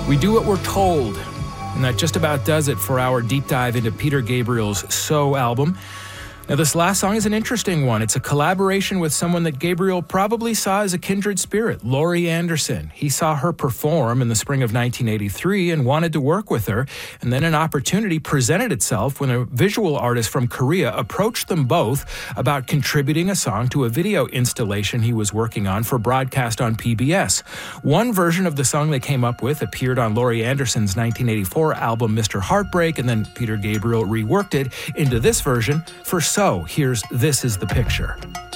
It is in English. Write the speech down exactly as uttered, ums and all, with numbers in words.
We do what we're told, and that just about does it for our deep dive into Peter Gabriel's So album. Now, this last song is an interesting one. It's a collaboration with someone that Gabriel probably saw as a kindred spirit, Laurie Anderson. He saw her perform in the spring of nineteen eighty-three and wanted to work with her. And then an opportunity presented itself when a visual artist from Korea approached them both about contributing a song to a video installation he was working on for broadcast on P B S. One version of the song they came up with appeared on Laurie Anderson's nineteen eighty-four album Mister Heartbreak, and then Peter Gabriel reworked it into this version for So. Here's This Is the Picture.